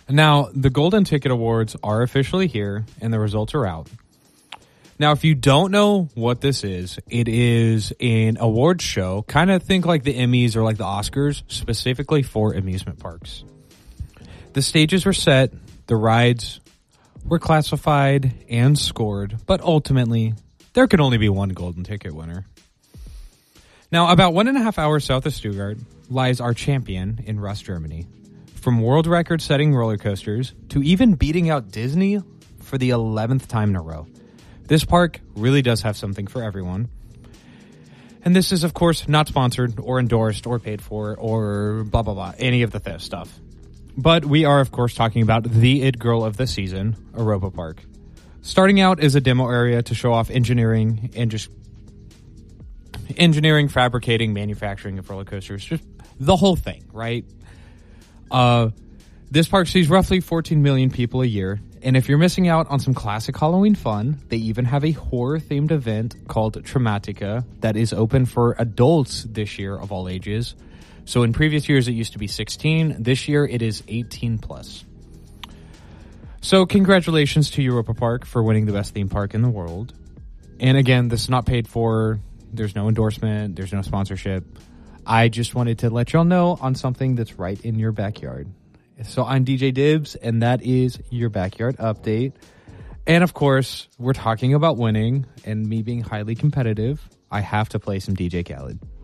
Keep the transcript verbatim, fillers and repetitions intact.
Now, the Golden Ticket Awards are officially here, and the results are out. Now, if you don't know what this is, it is an awards show. Kind of think like the Emmys or like the Oscars, specifically for amusement parks. The stages were set, the rides were classified and scored, but ultimately, there could only be one Golden Ticket winner. Now, about one and a half hours south of Stuttgart lies our champion in Rust, Germany. From world record-setting roller coasters to even beating out Disney for the eleventh time in a row. This park really does have something for everyone. And this is, of course, not sponsored or endorsed or paid for or blah, blah, blah, any of the th- stuff. But we are, of course, talking about the it girl of the season, Europa Park. Starting out as a demo area to show off engineering and just engineering, fabricating, manufacturing of roller coasters, just the whole thing, right? Uh, this park sees roughly fourteen million people a year, and if you're missing out on some classic Halloween fun, they even have a horror-themed event called Traumatica that is open for adults this year of all ages. So in previous years, it used to be sixteen. This year, it is eighteen plus. So congratulations to Europa Park for winning the best theme park in the world. And again, this is not paid for. There's no endorsement. There's no sponsorship. I just wanted to let y'all know on something that's right in your backyard. So I'm D J Dibs, and that is your backyard update. And of course, we're talking about winning and me being highly competitive. I have to play some D J Khaled.